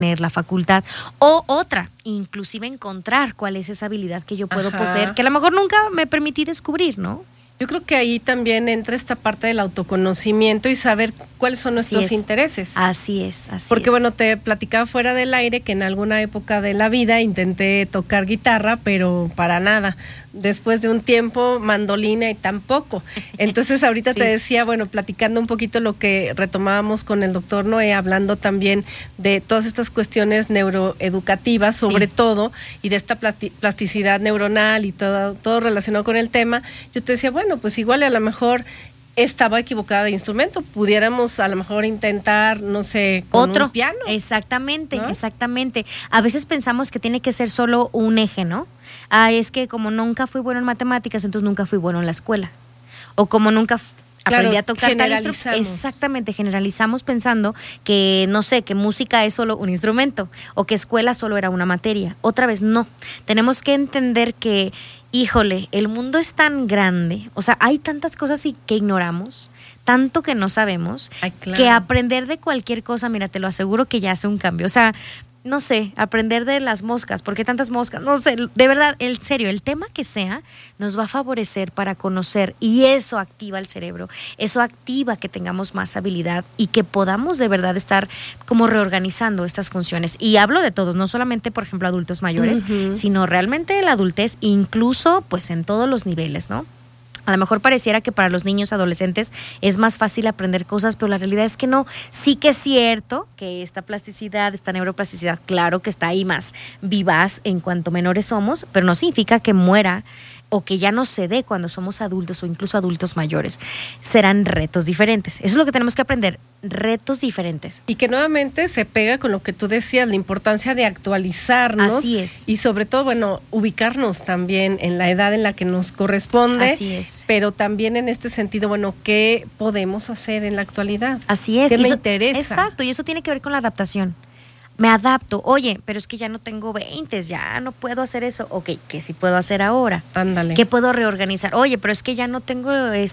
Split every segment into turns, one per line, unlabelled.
tener la facultad. O otra, inclusive encontrar cuál es esa habilidad que yo puedo poseer, que a lo mejor nunca me permití descubrir, ¿no?
Yo creo que ahí también entra esta parte del autoconocimiento y saber cuáles son nuestros intereses.
Así es.
Porque bueno, te platicaba fuera del aire que en alguna época de la vida intenté tocar guitarra, pero para nada. Después de un tiempo, mandolina y tampoco. Entonces ahorita te decía, bueno, platicando un poquito lo que retomábamos con el doctor Noé, hablando también de todas estas cuestiones neuroeducativas, sobre todo, y de esta plasticidad neuronal y todo relacionado con el tema. Yo te decía, bueno, pues igual a lo mejor estaba equivocada de instrumento, pudiéramos a lo mejor intentar, no sé, con un piano.
Exactamente,
¿no?
Exactamente. A veces pensamos que tiene que ser solo un eje, ¿no? Es que como nunca fui bueno en matemáticas, entonces nunca fui bueno en la escuela. O como nunca aprendí a tocar tal instrumento. Exactamente, generalizamos pensando que, no sé, que música es solo un instrumento o que escuela solo era una materia. Otra vez, no. Tenemos que entender que, híjole, el mundo es tan grande, o sea, hay tantas cosas que ignoramos, tanto que no sabemos, que aprender de cualquier cosa, mira, te lo aseguro que ya hace un cambio. O sea, no sé, aprender de las moscas, ¿por qué tantas moscas? No sé, de verdad, en serio, el tema que sea nos va a favorecer para conocer y eso activa el cerebro, eso activa que tengamos más habilidad y que podamos de verdad estar como reorganizando estas funciones. Y hablo de todos, no solamente, por ejemplo, adultos mayores, sino realmente la adultez, incluso pues en todos los niveles, ¿no? A lo mejor pareciera que para los niños adolescentes es más fácil aprender cosas, pero la realidad es que no. Sí que es cierto que esta plasticidad, esta neuroplasticidad, claro que está ahí más vivaz en cuanto menores somos, pero no significa que muera o que ya no se dé cuando somos adultos o incluso adultos mayores. Serán retos diferentes. Eso es lo que tenemos que aprender, retos diferentes.
Y que nuevamente se pega con lo que tú decías, la importancia de actualizarnos.
Así es.
Y sobre todo, bueno, ubicarnos también en la edad en la que nos corresponde.
Así es.
Pero también en este sentido, bueno, ¿qué podemos hacer en la actualidad?
Así es.
¿Qué me interesa?
Exacto, y eso tiene que ver con la adaptación. Me adapto, oye, pero es que ya no tengo 20, ya no puedo hacer eso. Ok, ¿qué sí puedo hacer ahora?
Ándale.
¿Qué puedo reorganizar? Oye, pero es que ya no tengo,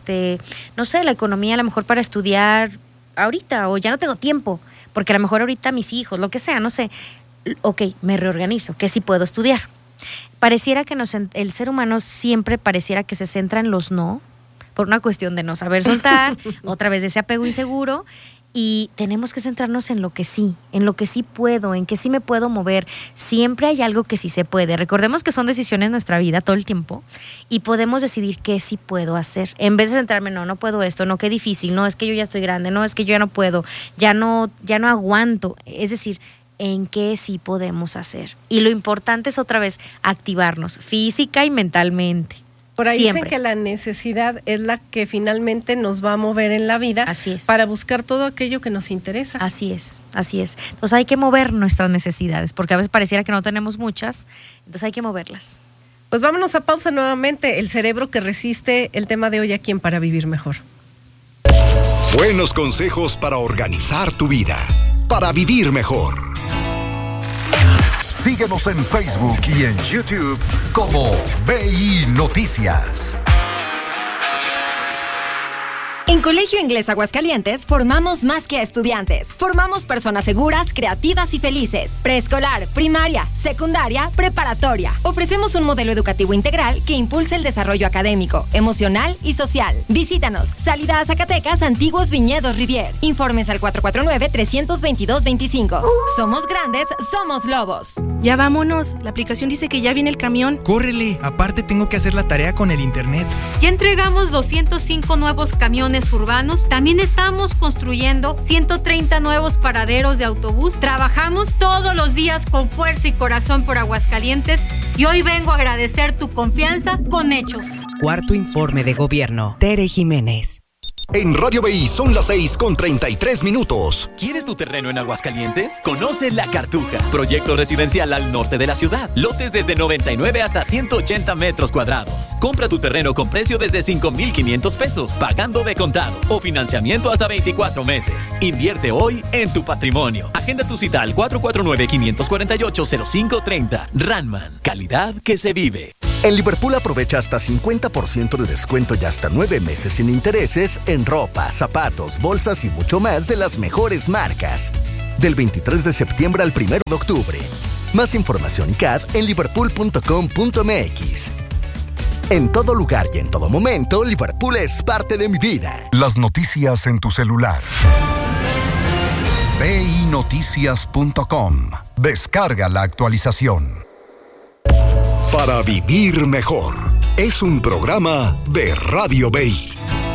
no sé, la economía a lo mejor para estudiar ahorita, o ya no tengo tiempo, porque a lo mejor ahorita mis hijos, lo que sea, no sé. Ok, me reorganizo, ¿qué sí puedo estudiar? Pareciera que el ser humano siempre pareciera que se centra en los no, por una cuestión de no saber soltar, otra vez de ese apego inseguro. Y tenemos que centrarnos en lo que sí puedo, en que sí me puedo mover. Siempre hay algo que sí se puede. Recordemos que son decisiones en nuestra vida todo el tiempo y podemos decidir qué sí puedo hacer. En vez de centrarme, no puedo esto, no, qué difícil, no, es que yo ya estoy grande, no, es que yo ya no puedo, ya no aguanto. Es decir, en qué sí podemos hacer. Y lo importante es otra vez activarnos física y mentalmente.
Por ahí
siempre.
dicen que la necesidad es la que finalmente nos va a mover en la vida.
Así es.
Para buscar todo aquello que nos interesa.
Así es. Entonces hay que mover nuestras necesidades, porque a veces pareciera que no tenemos muchas, entonces hay que moverlas.
Pues vámonos a pausa nuevamente. El cerebro que resiste, el tema de hoy aquí en Para Vivir Mejor.
Buenos consejos para organizar tu vida, para vivir mejor.
Síguenos en Facebook y en YouTube como BI Noticias.
En Colegio Inglés Aguascalientes formamos más que a estudiantes. Formamos personas seguras, creativas y felices. Preescolar, primaria, secundaria, preparatoria. Ofrecemos un modelo educativo integral que impulsa el desarrollo académico, emocional y social. Visítanos. Salida a Zacatecas, Antiguos Viñedos Rivier. Informes al 449-322-25. Somos grandes, somos lobos.
Ya vámonos. La aplicación dice que ya viene el camión.
Córrele, aparte tengo que hacer la tarea con el internet.
Ya entregamos 205 nuevos camiones urbanos. También estamos construyendo 130 nuevos paraderos de autobús. Trabajamos todos los días con fuerza y corazón por Aguascalientes y hoy vengo a agradecer tu confianza con hechos.
Cuarto informe de gobierno. Tere Jiménez.
En Radio BI son las 6:33.
¿Quieres tu terreno en Aguascalientes? Conoce La Cartuja, proyecto residencial al norte de la ciudad. Lotes desde 99 hasta 180 metros cuadrados. Compra tu terreno con precio desde 5,500 pesos, pagando de contado o financiamiento hasta 24 meses. Invierte hoy en tu patrimonio. Agenda tu cita al 449-548-0530. Ranman, calidad que se vive.
En Liverpool aprovecha hasta 50% de descuento y hasta 9 meses sin intereses en ropa, zapatos, bolsas y mucho más de las mejores marcas.
del 23 de septiembre al 1 de octubre. Más información y CAD en liverpool.com.mx. En todo lugar y en todo momento, Liverpool es parte de mi vida.
Las noticias en tu celular. BINoticias.com. Descarga la actualización.
Para vivir mejor. Es un programa de Radio BI.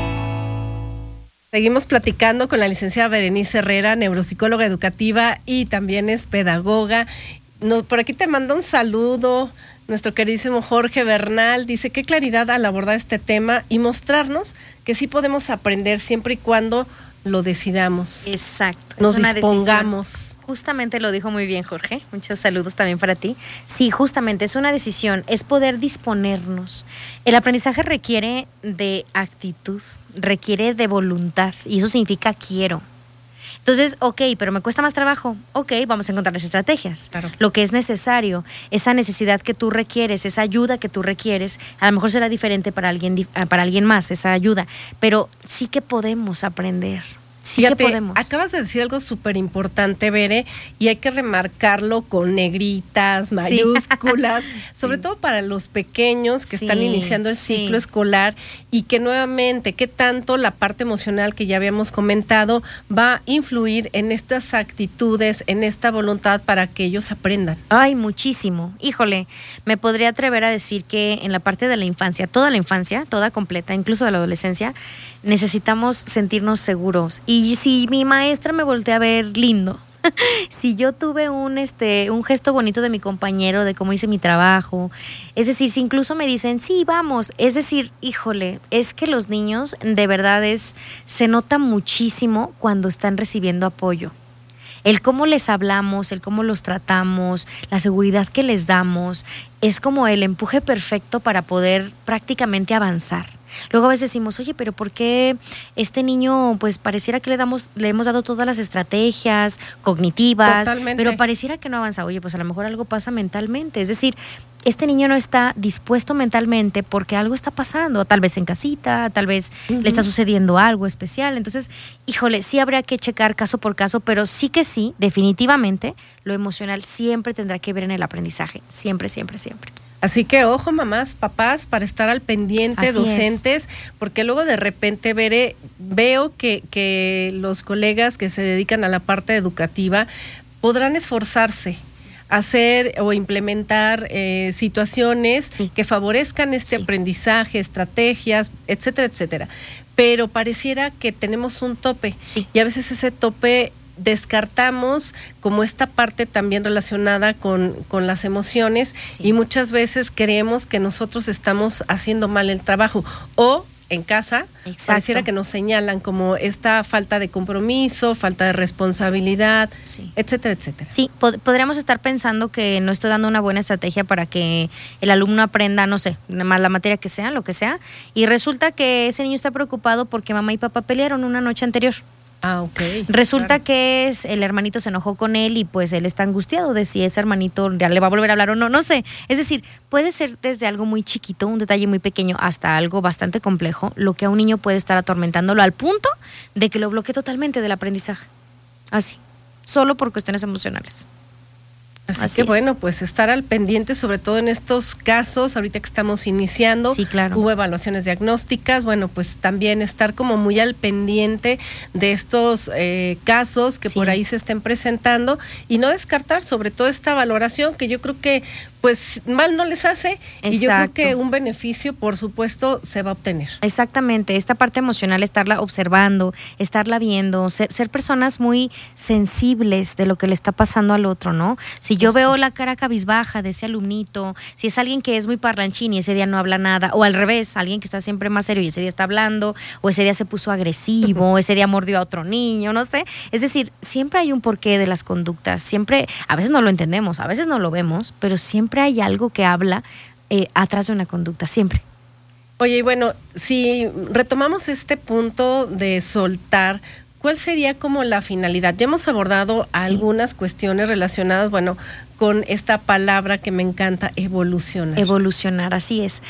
Seguimos platicando con la licenciada Berenice Herrera, neuropsicóloga educativa y también es pedagoga. Por aquí te manda un saludo nuestro queridísimo Jorge Bernal. Dice, qué claridad al abordar este tema y mostrarnos que sí podemos aprender siempre y cuando lo decidamos.
Exacto.
Nos dispongamos.
Decisión. Justamente lo dijo muy bien Jorge, muchos saludos también para ti. Sí, justamente es una decisión, es poder disponernos. El aprendizaje requiere de actitud, requiere de voluntad y eso significa quiero. Entonces, ok, pero me cuesta más trabajo. Ok, vamos a encontrar las estrategias. Claro. Lo que es necesario, esa necesidad que tú requieres, esa ayuda que tú requieres, a lo mejor será diferente para alguien más, esa ayuda, pero sí que podemos aprender. Sí. Fíjate, que podemos.
Acabas de decir algo súper importante, Bere, y hay que remarcarlo con negritas, mayúsculas, sobre todo para los pequeños que están iniciando el ciclo escolar y que nuevamente, qué tanto la parte emocional que ya habíamos comentado va a influir en estas actitudes, en esta voluntad para que ellos aprendan.
Ay, muchísimo. Híjole, me podría atrever a decir que en la parte de la infancia, toda completa, incluso de la adolescencia, necesitamos sentirnos seguros. Y si mi maestra me voltea a ver lindo, si yo tuve un gesto bonito de mi compañero, de cómo hice mi trabajo, es decir, si incluso me dicen, sí, vamos, es decir, híjole, es que los niños de verdad se nota muchísimo cuando están recibiendo apoyo. El cómo les hablamos, el cómo los tratamos, la seguridad que les damos, es como el empuje perfecto para poder prácticamente avanzar. Luego a veces decimos, oye, pero ¿por qué este niño, pues pareciera que le hemos dado todas las estrategias cognitivas, totalmente, pero pareciera que no avanza? Oye, pues a lo mejor algo pasa mentalmente, es decir, este niño no está dispuesto mentalmente porque algo está pasando, tal vez en casita, tal vez le está sucediendo algo especial. Entonces, híjole, sí habría que checar caso por caso, pero sí, definitivamente, lo emocional siempre tendrá que ver en el aprendizaje, siempre, siempre, siempre.
Así que ojo, mamás, papás, para estar al pendiente, así docentes, porque luego de repente veo que los colegas que se dedican a la parte educativa podrán esforzarse, hacer o implementar situaciones que favorezcan este aprendizaje, estrategias, etcétera, etcétera. Pero pareciera que tenemos un tope y a veces ese tope descartamos como esta parte también relacionada con las emociones y muchas veces creemos que nosotros estamos haciendo mal el trabajo o en casa pareciera que nos señalan como esta falta de compromiso, falta de responsabilidad, etcétera, etcétera.
Sí, podríamos estar pensando que no estoy dando una buena estrategia para que el alumno aprenda, no sé, más la materia que sea, lo que sea, y resulta que ese niño está preocupado porque mamá y papá pelearon una noche anterior.
Ah, ok.
Resulta que el hermanito se enojó con él y pues él está angustiado de si ese hermanito ya le va a volver a hablar o no, no sé. Es decir, puede ser desde algo muy chiquito, un detalle muy pequeño, hasta algo bastante complejo, lo que a un niño puede estar atormentándolo al punto de que lo bloquee totalmente del aprendizaje. Así, solo por cuestiones emocionales.
Así que bueno, pues estar al pendiente, sobre todo en estos casos, ahorita que estamos iniciando, hubo evaluaciones diagnósticas, bueno, pues también estar como muy al pendiente de estos casos que por ahí se estén presentando y no descartar sobre todo esta valoración que yo creo que pues mal no les hace. Exacto. Y yo creo que un beneficio, por supuesto, se va a obtener.
Exactamente, esta parte emocional, estarla observando, estarla viendo, ser personas muy sensibles de lo que le está pasando al otro, ¿no? Si yo veo la cara cabizbaja de ese alumnito, si es alguien que es muy parlanchín y ese día no habla nada, o al revés, alguien que está siempre más serio y ese día está hablando, o ese día se puso agresivo, ese día mordió a otro niño, no sé. Es decir, siempre hay un porqué de las conductas, siempre, a veces no lo entendemos, a veces no lo vemos, pero siempre hay algo que habla atrás de una conducta, siempre.
Oye, y bueno, si retomamos este punto de soltar, ¿cuál sería como la finalidad? Ya hemos abordado algunas cuestiones relacionadas, bueno, con esta palabra que me encanta, evolucionar.
Evolucionar, así es.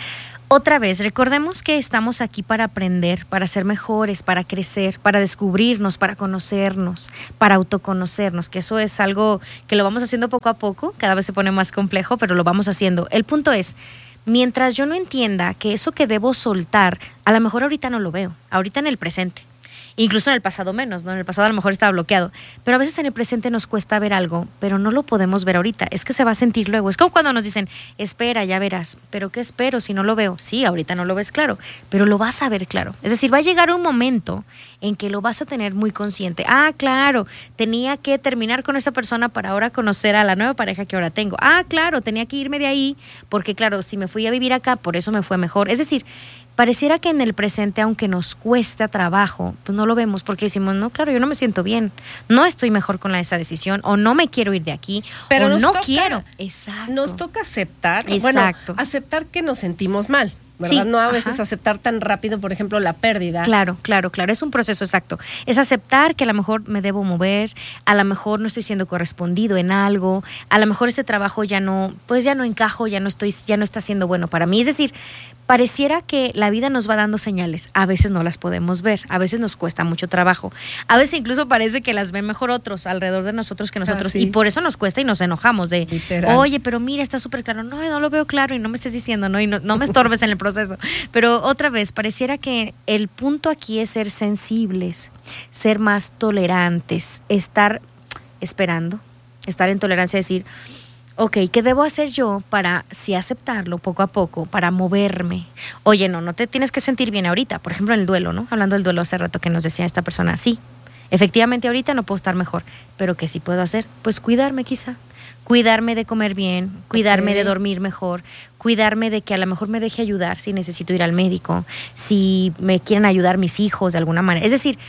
Otra vez, recordemos que estamos aquí para aprender, para ser mejores, para crecer, para descubrirnos, para conocernos, para autoconocernos, que eso es algo que lo vamos haciendo poco a poco, cada vez se pone más complejo, pero lo vamos haciendo. El punto es, mientras yo no entienda que eso que debo soltar, a lo mejor ahorita no lo veo, ahorita en el presente. Incluso en el pasado menos, ¿no? En el pasado a lo mejor estaba bloqueado. Pero a veces en el presente nos cuesta ver algo, pero no lo podemos ver ahorita. Es que se va a sentir luego. Es como cuando nos dicen, espera, ya verás. ¿Pero qué espero si no lo veo? Sí, ahorita no lo ves claro, pero lo vas a ver claro. Es decir, va a llegar un momento en que lo vas a tener muy consciente. Ah, claro, tenía que terminar con esa persona para ahora conocer a la nueva pareja que ahora tengo. Ah, claro, tenía que irme de ahí porque, claro, si me fui a vivir acá, por eso me fue mejor. Es decir, pareciera que en el presente, aunque nos cuesta trabajo, pues no lo vemos porque decimos, no, claro, yo no me siento bien, no estoy mejor con esa decisión, o no me quiero ir de aquí, pero o no quiero. Exacto.
Nos toca aceptar,
exacto.
Bueno, aceptar que nos sentimos mal, ¿verdad? Sí, no a veces aceptar tan rápido, por ejemplo, la pérdida.
Claro, es un proceso exacto. Es aceptar que a lo mejor me debo mover, a lo mejor no estoy siendo correspondido en algo, a lo mejor ese trabajo ya no encajo, ya no está siendo bueno para mí. Es decir, pareciera que la vida nos va dando señales, a veces no las podemos ver, a veces nos cuesta mucho trabajo, a veces incluso parece que las ven mejor otros alrededor de nosotros que nosotros, sí. Y por eso nos cuesta y nos enojamos de, literal. Oye, pero mira, está súper claro, no lo veo claro y no me estés diciendo, ¿no? Y no me estorbes en el proceso. Pero otra vez, pareciera que el punto aquí es ser sensibles, ser más tolerantes, estar esperando, estar en tolerancia, decir, ok, ¿qué debo hacer yo para sí aceptarlo poco a poco, para moverme? Oye, no te tienes que sentir bien ahorita. Por ejemplo, en el duelo, ¿no? Hablando del duelo hace rato que nos decía esta persona, sí, efectivamente ahorita no puedo estar mejor, pero ¿qué sí puedo hacer? Pues cuidarme quizá. Cuidarme de comer bien, cuidarme de dormir mejor, cuidarme de que a lo mejor me deje ayudar si necesito ir al médico, si me quieren ayudar mis hijos de alguna manera. Es decir,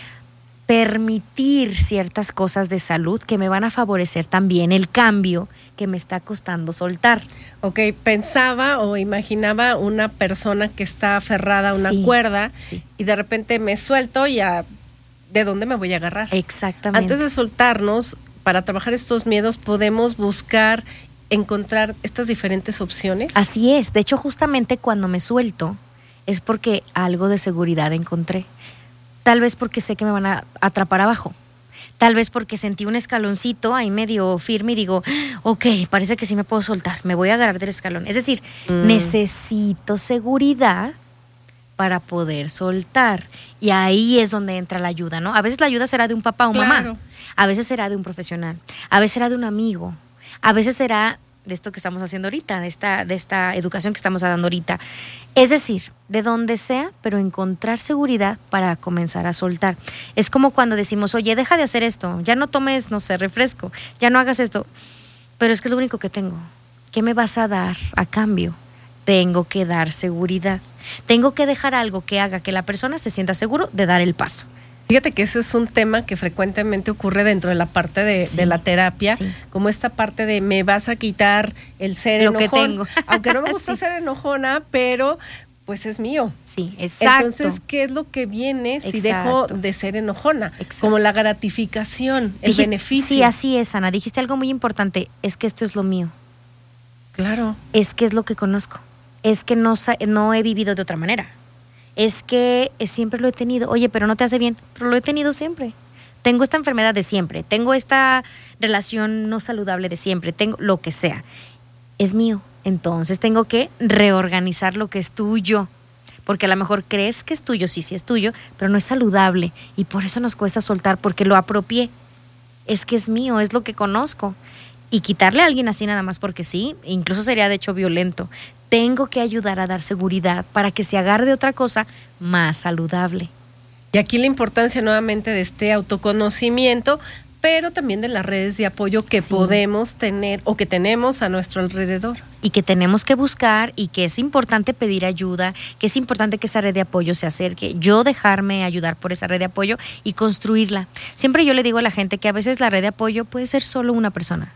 permitir ciertas cosas de salud que me van a favorecer también el cambio que me está costando soltar.
Ok, pensaba o imaginaba una persona que está aferrada a una cuerda y de repente me suelto y ¿de dónde me voy a agarrar?
Exactamente.
Antes de soltarnos, para trabajar estos miedos podemos buscar encontrar estas diferentes opciones.
Así es, de hecho justamente cuando me suelto es porque algo de seguridad encontré. Tal vez porque sé que me van a atrapar abajo. Tal vez porque sentí un escaloncito ahí medio firme y digo, ok, parece que sí me puedo soltar, me voy a agarrar del escalón. Es decir, necesito seguridad para poder soltar. Y ahí es donde entra la ayuda, ¿no? A veces la ayuda será de un papá o mamá. A veces será de un profesional. A veces será de un amigo. A veces será de esto que estamos haciendo ahorita, de esta educación que estamos dando ahorita. Es decir, de donde sea, pero encontrar seguridad para comenzar a soltar. Es como cuando decimos, oye, deja de hacer esto, ya no tomes, no sé, refresco, ya no hagas esto, pero es que es lo único que tengo. ¿Qué me vas a dar a cambio? Tengo que dar seguridad. Tengo que dejar algo que haga que la persona se sienta seguro de dar el paso.
Fíjate que ese es un tema que frecuentemente ocurre dentro de la parte de la terapia, como esta parte de me vas a quitar el ser
lo
enojón.
Que tengo.
Aunque no me gusta ser enojona, pero pues es mío.
Sí, exacto.
Entonces, ¿qué es lo que viene si dejo de ser enojona? Exacto. Como la gratificación, el beneficio.
Sí, así es, Ana. Dijiste algo muy importante, es que esto es lo mío.
Claro.
Es que es lo que conozco. Es que no he vivido de otra manera. Es que siempre lo he tenido. Oye, pero no te hace bien, pero lo he tenido siempre. Tengo esta enfermedad de siempre, tengo esta relación no saludable de siempre, tengo lo que sea. Es mío, entonces tengo que reorganizar lo que es tuyo. Porque a lo mejor crees que es tuyo, sí es tuyo, pero no es saludable. Y por eso nos cuesta soltar, porque lo apropié. Es que es mío, es lo que conozco. Y quitarle a alguien así nada más porque sí, incluso sería de hecho violento. Tengo que ayudar a dar seguridad para que se agarre de otra cosa más saludable.
Y aquí la importancia nuevamente de este autoconocimiento, pero también de las redes de apoyo que podemos tener o que tenemos a nuestro alrededor.
Y que tenemos que buscar y que es importante pedir ayuda, que es importante que esa red de apoyo se acerque, yo dejarme ayudar por esa red de apoyo y construirla. Siempre yo le digo a la gente que a veces la red de apoyo puede ser solo una persona,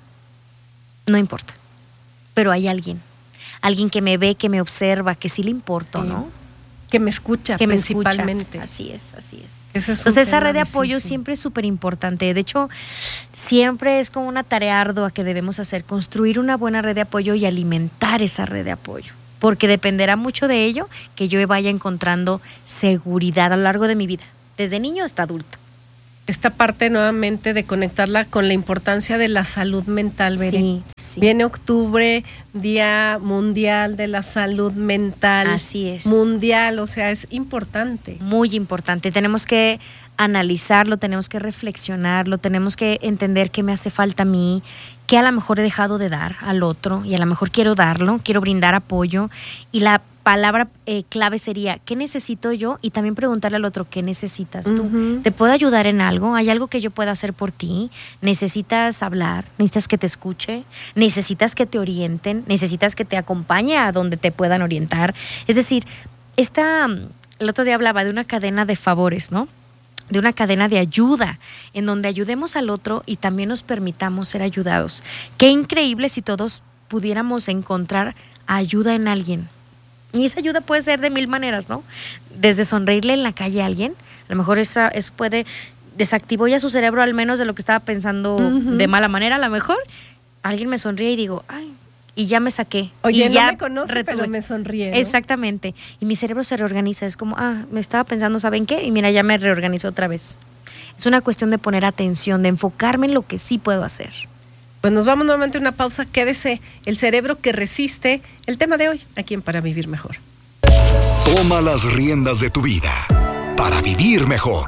no importa, pero hay alguien que me ve, que me observa, que sí le importo, ¿no?
Que me escucha,
que
principalmente.
Me escucha. Así es.
Entonces
esa red de apoyo siempre es súper importante. De hecho, siempre es como una tarea ardua que debemos hacer, construir una buena red de apoyo y alimentar esa red de apoyo. porque dependerá mucho de ello que yo vaya encontrando seguridad a lo largo de mi vida, desde niño hasta adulto.
Esta parte nuevamente de conectarla con la importancia de la salud mental, Bere.
Sí.
Viene octubre, Día Mundial de la Salud Mental.
Así es.
Mundial, o sea, es importante.
Muy importante. Tenemos que analizarlo, tenemos que reflexionarlo, tenemos que entender qué me hace falta a mí, qué a lo mejor he dejado de dar al otro y a lo mejor quiero darlo, quiero brindar apoyo, y la palabra clave sería ¿qué necesito yo? Y también preguntarle al otro ¿qué necesitas tú?
Uh-huh.
¿Te puedo ayudar en algo? ¿Hay algo que yo pueda hacer por ti? ¿Necesitas hablar? ¿Necesitas que te escuche? ¿Necesitas que te orienten? ¿Necesitas que te acompañe a donde te puedan orientar? Es decir, el otro día hablaba de una cadena de favores, ¿no? De una cadena de ayuda, en donde ayudemos al otro y también nos permitamos ser ayudados. Qué increíble si todos pudiéramos encontrar ayuda en alguien. Y esa ayuda puede ser de mil maneras, ¿no? Desde sonreírle en la calle a alguien, a lo mejor eso puede desactivó ya su cerebro al menos de lo que estaba pensando de mala manera. A lo mejor alguien me sonríe y digo, ay, y ya me saqué.
Oye,
y
no
ya
me conoce, pero me sonríe, ¿no?
Exactamente. Y mi cerebro se reorganiza. Es como, me estaba pensando, ¿saben qué? Y mira, ya me reorganizó otra vez. Es una cuestión de poner atención, de enfocarme en lo que sí puedo hacer.
Pues nos vamos nuevamente a una pausa. Quédese, el cerebro que resiste, el tema de hoy, aquí en Para Vivir Mejor.
Toma las riendas de tu vida para vivir mejor.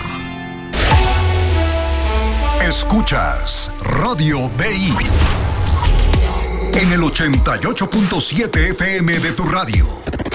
Escuchas Radio BI en el 88.7 FM de tu radio.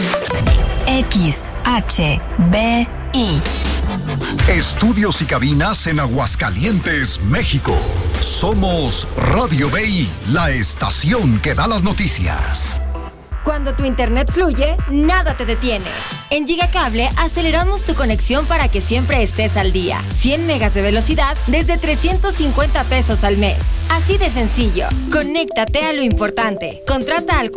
XHBI.
Estudios y cabinas en Aguascalientes, México. Somos Radio BI, la estación que da las noticias.
Cuando tu internet fluye, nada te detiene. En Gigacable aceleramos tu conexión para que siempre estés al día. 100 megas de velocidad desde 350 pesos al mes. Así de sencillo. Conéctate a lo importante. Contrata al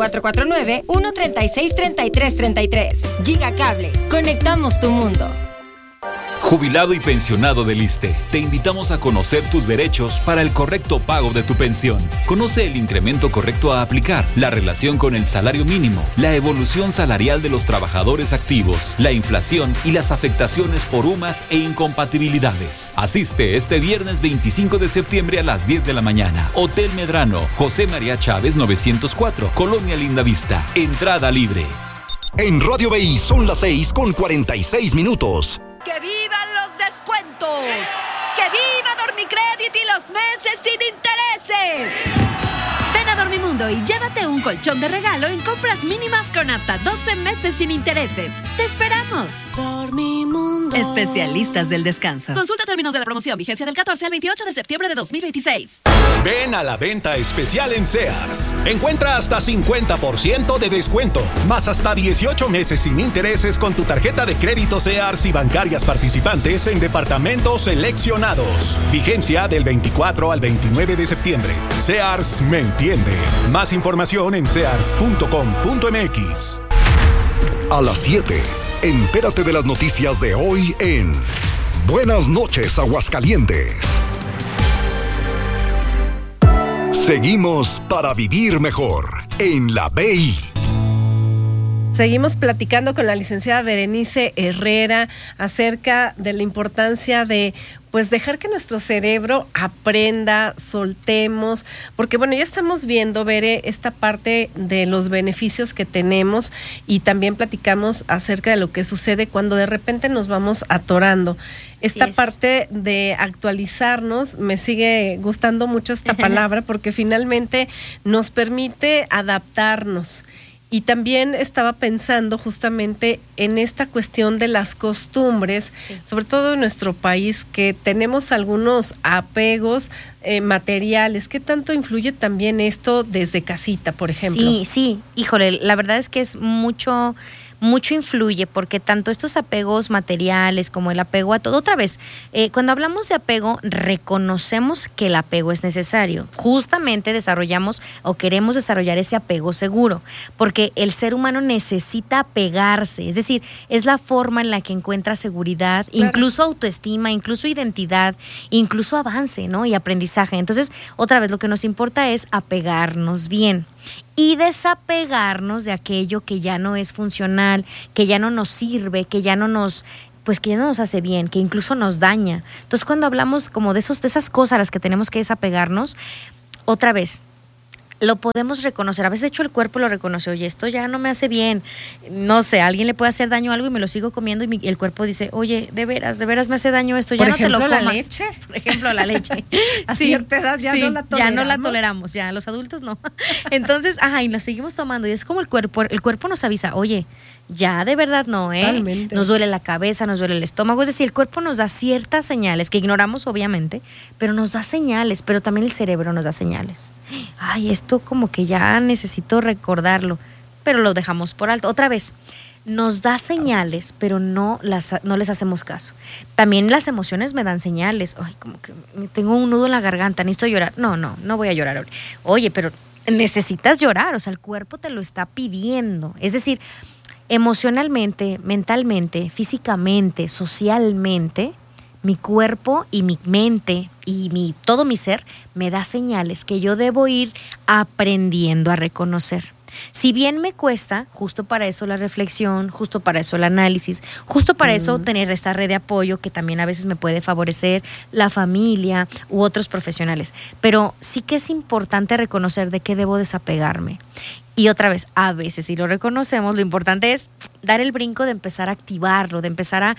449-136-3333. Gigacable. Conectamos tu mundo.
Jubilado y pensionado del ISSSTE, te invitamos a conocer tus derechos para el correcto pago de tu pensión. Conoce el incremento correcto a aplicar, la relación con el salario mínimo, la evolución salarial de los trabajadores activos, la inflación y las afectaciones por UMAS e incompatibilidades. Asiste este viernes 25 de septiembre a las 10 de la mañana. Hotel Medrano, José María Chávez 904, Colonia Lindavista. Entrada libre.
En Radio BI son las 6:46.
¡Que vivan los descuentos! ¡Que viva Dormicrédito y los meses sin intereses! Ven a Dormimundo y llévate un colchón de regalo en compras mínimas con hasta 12 meses sin intereses. ¡Te esperamos!
Dormimundo. Especialistas del descanso.
Consulta términos de la promoción. Vigencia del 14 al 28 de septiembre de 2026.
Ven a la venta especial en Sears. Encuentra hasta 50% de descuento, más hasta 18 meses sin intereses con tu tarjeta de crédito Sears y bancarias participantes en departamentos seleccionados. Vigencia del 24 al 29 de septiembre. Sears me entiende. Más información en sears.com.mx.
A las 7, entérate de las noticias de hoy en Buenas noches, Aguascalientes. Seguimos para vivir mejor en la BI.
Seguimos platicando con la licenciada Berenice Herrera acerca de la importancia de dejar que nuestro cerebro aprenda, soltemos, porque ya estamos viendo, Bere, esta parte de los beneficios que tenemos y también platicamos acerca de lo que sucede cuando de repente nos vamos atorando. Esta parte de actualizarnos, me sigue gustando mucho esta palabra porque finalmente nos permite adaptarnos. Y también estaba pensando justamente en esta cuestión de las costumbres, sobre todo en nuestro país, que tenemos algunos apegos materiales. ¿Qué tanto influye también esto desde casita, por ejemplo?
Sí, híjole, la verdad es que es mucho influye, porque tanto estos apegos materiales como el apego a todo, otra vez, cuando hablamos de apego, reconocemos que el apego es necesario. Justamente desarrollamos o queremos desarrollar ese apego seguro, porque el ser humano necesita apegarse, es decir, es la forma en la que encuentra seguridad, incluso autoestima, incluso identidad, incluso avance, ¿no? Y aprendizaje. Entonces, otra vez, lo que nos importa es apegarnos bien. y desapegarnos de aquello que ya no es funcional, que ya no nos sirve, que ya no nos hace bien, que incluso nos daña. Entonces, cuando hablamos como de esas cosas a las que tenemos que desapegarnos, otra vez, lo podemos reconocer. A veces, de hecho, el cuerpo lo reconoce. Oye, esto ya no me hace bien. No sé, a alguien le puede hacer daño a algo y me lo sigo comiendo y el cuerpo dice, oye, de veras me hace daño esto, ya no te lo comas.
¿La leche?
Por ejemplo, la leche.
A cierta edad ya no la toleramos.
Ya no la toleramos, ya los adultos no. Entonces, y lo seguimos tomando. Y es como el cuerpo nos avisa, oye, ya de verdad no,
Totalmente.
Nos duele la cabeza, nos duele el estómago. Es decir, el cuerpo nos da ciertas señales que ignoramos obviamente, pero nos da señales, pero también el cerebro nos da señales. Ay, esto como que ya necesito recordarlo, pero lo dejamos por alto. Otra vez, nos da señales, pero no les hacemos caso. También las emociones me dan señales. Ay, como que tengo un nudo en la garganta, necesito llorar. No voy a llorar ahora. Oye, pero necesitas llorar, o sea, el cuerpo te lo está pidiendo. Es decir, emocionalmente, mentalmente, físicamente, socialmente, mi cuerpo y mi mente y todo mi ser me da señales que yo debo ir aprendiendo a reconocer. Si bien me cuesta, justo para eso la reflexión, justo para eso el análisis, justo para eso tener esta red de apoyo que también a veces me puede favorecer la familia u otros profesionales. Pero sí que es importante reconocer de qué debo desapegarme. Y otra vez, a veces si lo reconocemos, lo importante es dar el brinco de empezar a activarlo, de empezar a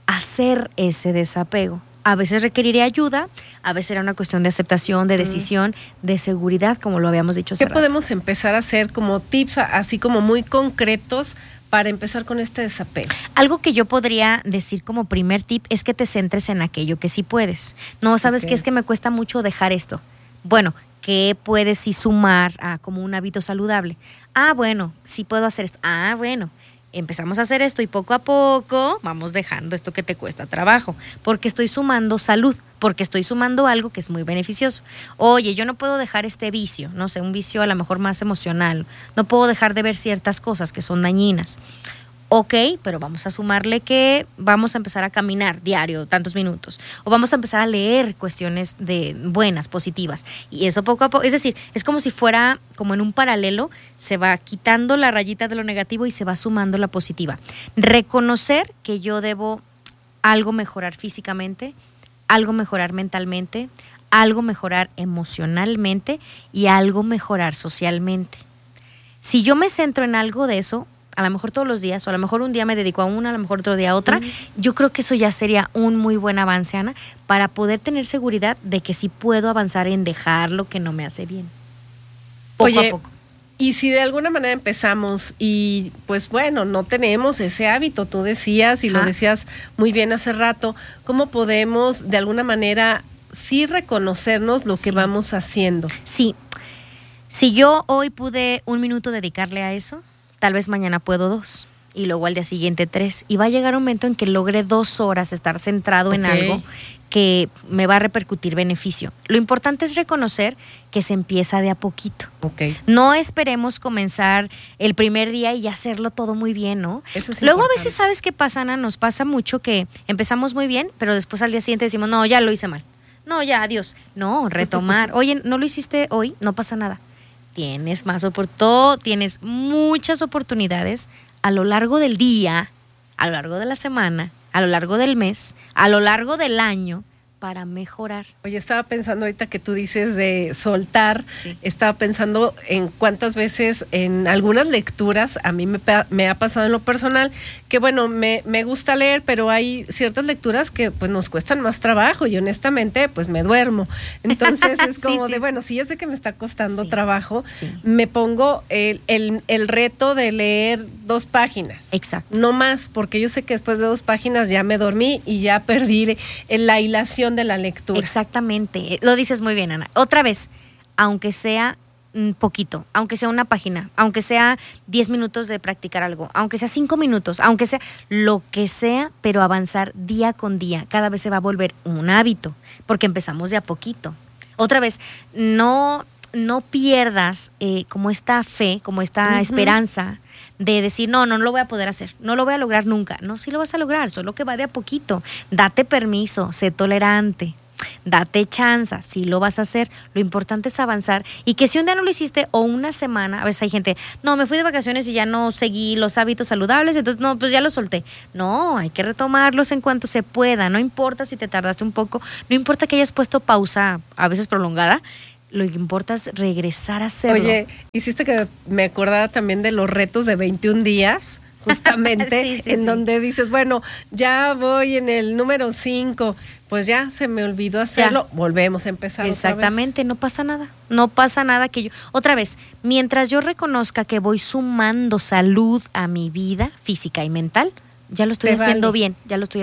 hacer ese desapego. A veces requeriría ayuda, a veces era una cuestión de aceptación, de decisión, de seguridad, como lo habíamos dicho hace rato.
¿Qué podemos empezar a hacer como tips, así como muy concretos, para empezar con este desapego?
Algo que yo podría decir como primer tip es que te centres en aquello que sí puedes. No, ¿sabes qué? Es que me cuesta mucho dejar esto. Bueno, ¿qué puedes sí sumar a como un hábito saludable? Bueno, sí puedo hacer esto. Bueno, empezamos a hacer esto y poco a poco vamos dejando esto que te cuesta trabajo, porque estoy sumando salud, porque estoy sumando algo que es muy beneficioso. Oye, yo no puedo dejar este vicio, no sé, un vicio a lo mejor más emocional, no puedo dejar de ver ciertas cosas que son dañinas. Ok, pero vamos a sumarle que vamos a empezar a caminar diario tantos minutos, o vamos a empezar a leer cuestiones de buenas, positivas, y eso poco a poco, es decir, es como si fuera como en un paralelo, se va quitando la rayita de lo negativo y se va sumando la positiva. Reconocer que yo debo algo mejorar físicamente, algo mejorar mentalmente, algo mejorar emocionalmente y algo mejorar socialmente. Si yo me centro en algo de eso, a lo mejor todos los días, o a lo mejor un día me dedico a una, a lo mejor otro día a otra, yo creo que eso ya sería un muy buen avance, Ana, para poder tener seguridad de que sí puedo avanzar en dejar lo que no me hace bien. Poco a poco.
Y si de alguna manera empezamos y pues bueno, no tenemos ese hábito, tú decías y lo decías muy bien hace rato, ¿cómo podemos de alguna manera sí reconocernos lo que vamos haciendo?
Sí, si yo hoy pude 1 minuto dedicarle a eso, tal vez mañana puedo 2 y luego al día siguiente 3 y va a llegar un momento en que logre 2 horas estar centrado en algo que me va a repercutir beneficio. Lo importante es reconocer que se empieza de a poquito. No esperemos comenzar el primer día y hacerlo todo muy bien, ¿no?
Eso es
luego
importante.
A veces, ¿sabes qué pasa, Ana? Nos pasa mucho que empezamos muy bien, pero después al día siguiente decimos, no, ya lo hice mal. No, ya, adiós. No, retomar. Oye, ¿no lo hiciste hoy? No pasa nada. Tienes tienes muchas oportunidades a lo largo del día, a lo largo de la semana, a lo largo del mes, a lo largo del año, para mejorar.
Oye, estaba pensando ahorita que tú dices de soltar, estaba pensando en cuántas veces en algunas lecturas, a mí me ha pasado en lo personal, que bueno, me gusta leer, pero hay ciertas lecturas que pues nos cuestan más trabajo y honestamente pues me duermo. Entonces es como bueno, si yo sé que me está costando trabajo, me pongo el reto de leer 2 páginas.
Exacto.
No más, porque yo sé que después de 2 páginas ya me dormí y ya perdí la hilación de la lectura.
Exactamente, lo dices muy bien, Ana. Otra vez, aunque sea un poquito, aunque sea una página, aunque sea 10 minutos de practicar algo, aunque sea 5 minutos, aunque sea lo que sea, pero avanzar día con día, cada vez se va a volver un hábito, porque empezamos de a poquito. Otra vez, no pierdas como esta fe, como esta esperanza de decir, no lo voy a poder hacer, no lo voy a lograr nunca. No, sí lo vas a lograr, solo que va de a poquito. Date permiso, sé tolerante. date chance, sí lo vas a hacer, lo importante es avanzar y que si un día no lo hiciste o una semana, a veces hay gente, no, me fui de vacaciones y ya no seguí los hábitos saludables, entonces no, pues ya los solté. No, hay que retomarlos en cuanto se pueda, no importa si te tardaste un poco, no importa que hayas puesto pausa, a veces prolongada, lo que importa es regresar a hacerlo.
Oye, hiciste que me acordara también de los retos de 21 días, justamente, sí, donde dices, bueno, ya voy en el número 5, pues ya se me olvidó hacerlo, volvemos a empezar.
Exactamente,
otra vez.
No pasa nada que yo, otra vez, mientras yo reconozca que voy sumando salud a mi vida física y mental, ya lo estoy haciendo bien,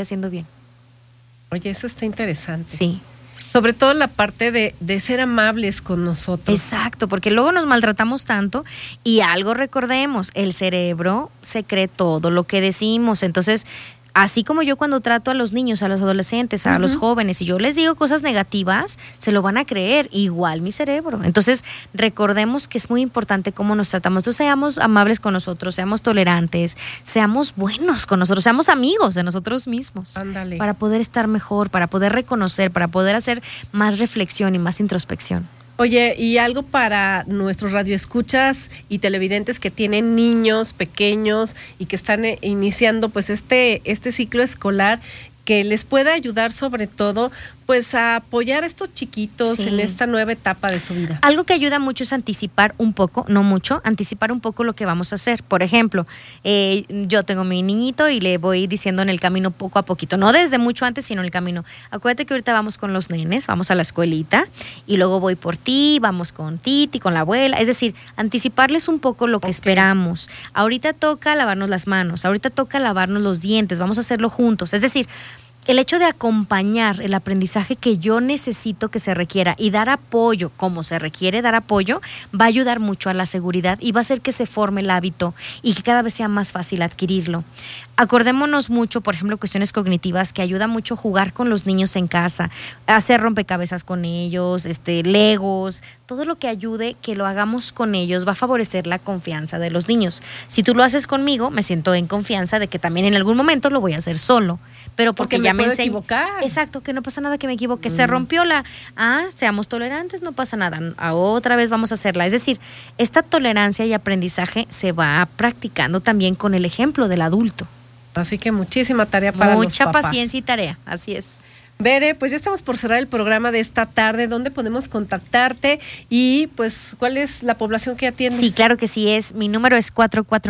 Oye, eso está interesante.
Sí.
Sobre todo la parte de ser amables con nosotros.
Exacto, porque luego nos maltratamos tanto y algo recordemos, el cerebro se cree todo lo que decimos, entonces así como yo cuando trato a los niños, a los adolescentes, a los jóvenes, y yo les digo cosas negativas, se lo van a creer, igual mi cerebro. Entonces, recordemos que es muy importante cómo nos tratamos. Entonces, seamos amables con nosotros, seamos tolerantes, seamos buenos con nosotros, seamos amigos de nosotros mismos.
Ándale.
Para poder estar mejor, para poder reconocer, para poder hacer más reflexión y más introspección.
Oye, y algo para nuestros radioescuchas y televidentes que tienen niños pequeños y que están iniciando pues este ciclo escolar, que les pueda ayudar sobre todo pues a apoyar a estos chiquitos en esta nueva etapa de su vida.
Algo que ayuda mucho es anticipar un poco, no mucho, anticipar un poco lo que vamos a hacer. Por ejemplo, yo tengo mi niñito y le voy diciendo en el camino poco a poquito, no desde mucho antes, sino en el camino. Acuérdate que ahorita vamos con los nenes, vamos a la escuelita y luego voy por ti, vamos con Titi, con la abuela. Es decir, anticiparles un poco lo que esperamos. Ahorita toca lavarnos las manos, ahorita toca lavarnos los dientes, vamos a hacerlo juntos. Es decir, el hecho de acompañar el aprendizaje que yo necesito que se requiera y dar apoyo como se requiere dar apoyo, va a ayudar mucho a la seguridad y va a hacer que se forme el hábito y que cada vez sea más fácil adquirirlo. Acordémonos mucho, por ejemplo, cuestiones cognitivas, que ayuda mucho jugar con los niños en casa, hacer rompecabezas con ellos, legos, todo lo que ayude que lo hagamos con ellos va a favorecer la confianza de los niños. Si tú lo haces conmigo, me siento en confianza de que también en algún momento lo voy a hacer solo, pero porque ya me enseñé.
Equivocar.
Exacto, que no pasa nada que me equivoque. Se rompió seamos tolerantes, no pasa nada. Otra vez vamos a hacerla. Es decir, esta tolerancia y aprendizaje se va practicando también con el ejemplo del adulto.
Así que muchísima tarea para los papás.
Mucha paciencia y tarea, así es.
Bere, pues ya estamos por cerrar el programa de esta tarde. ¿Dónde podemos contactarte? Y pues, ¿cuál es la población que atiendes?
Sí, claro que sí, mi número es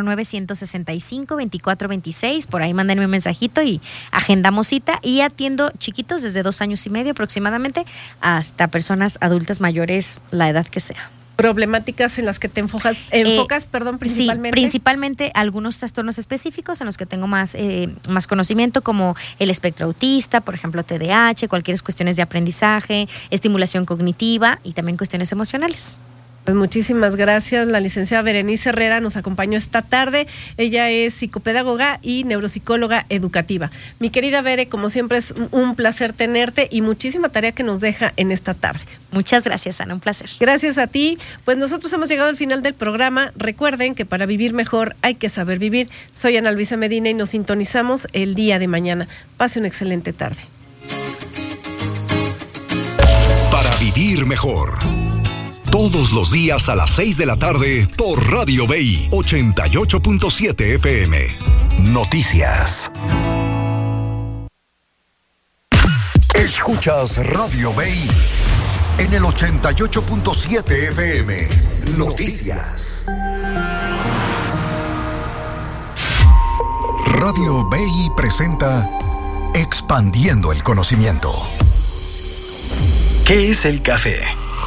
449-165-2426. Por ahí mándenme un mensajito y agendamos cita. Y atiendo chiquitos desde 2 años y medio aproximadamente hasta personas adultas mayores, la edad que sea.
Problemáticas en las que te enfocas, principalmente.
Sí, principalmente algunos trastornos específicos en los que tengo más conocimiento, como el espectro autista, por ejemplo, TDAH, cualquier cuestiones de aprendizaje, estimulación cognitiva y también cuestiones emocionales.
Pues muchísimas gracias. La licenciada Berenice Herrera nos acompañó esta tarde. Ella es psicopedagoga y neuropsicóloga educativa. Mi querida Bere, como siempre es un placer tenerte y muchísima tarea que nos deja en esta tarde.
Muchas gracias, Ana, un placer.
Gracias a ti. Pues nosotros hemos llegado al final del programa. Recuerden que para vivir mejor hay que saber vivir. Soy Ana Luisa Medina y nos sintonizamos el día de mañana. Pase una excelente tarde.
Para vivir mejor. Todos los días a las 6 de la tarde por Radio BI 88.7 FM. Noticias. Escuchas Radio BI en el 88.7 FM. Noticias. Radio BI presenta Expandiendo el Conocimiento.
¿Qué es el café?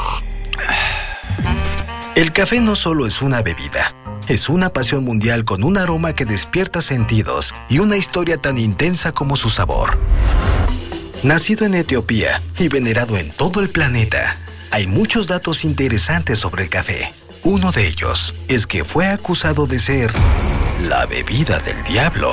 El café no solo es una bebida, es una pasión mundial con un aroma que despierta sentidos y una historia tan intensa como su sabor. Nacido en Etiopía y venerado en todo el planeta, hay muchos datos interesantes sobre el café. Uno de ellos es que fue acusado de ser la bebida del diablo.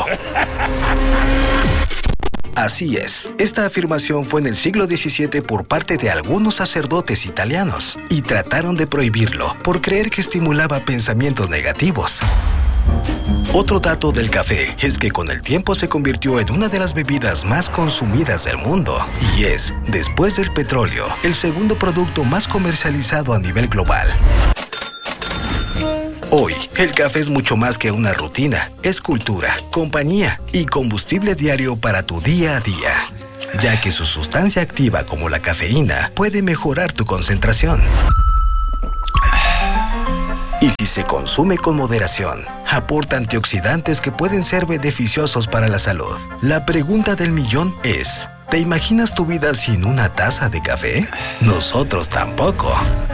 Así es, esta afirmación fue en el siglo XVII por parte de algunos sacerdotes italianos y trataron de prohibirlo por creer que estimulaba pensamientos negativos. Otro dato del café es que con el tiempo se convirtió en una de las bebidas más consumidas del mundo y es, después del petróleo, el segundo producto más comercializado a nivel global. Hoy, el café es mucho más que una rutina, es cultura, compañía y combustible diario para tu día a día, ya que su sustancia activa como la cafeína puede mejorar tu concentración. Y si se consume con moderación, aporta antioxidantes que pueden ser beneficiosos para la salud. La pregunta del millón es, ¿te imaginas tu vida sin una taza de café? Nosotros tampoco.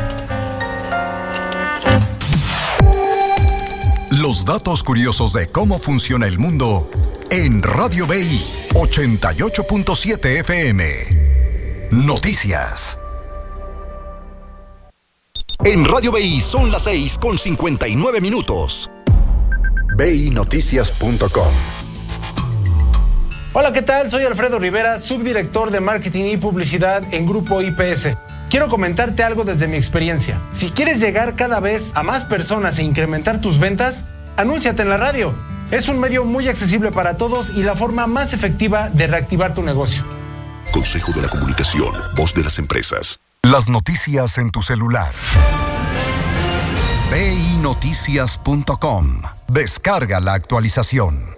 Los datos curiosos de cómo funciona el mundo en Radio BI 88.7 FM. Noticias. En Radio BI son las 6:59. BINoticias.com.
Hola, ¿qué tal? Soy Alfredo Rivera, subdirector de Marketing y Publicidad en Grupo IPS. Quiero comentarte algo desde mi experiencia. Si quieres llegar cada vez a más personas e incrementar tus ventas, anúnciate en la radio. Es un medio muy accesible para todos y la forma más efectiva de reactivar tu negocio.
Consejo de la Comunicación, voz de las empresas. Las noticias en tu celular. BINoticias.com. Descarga la actualización.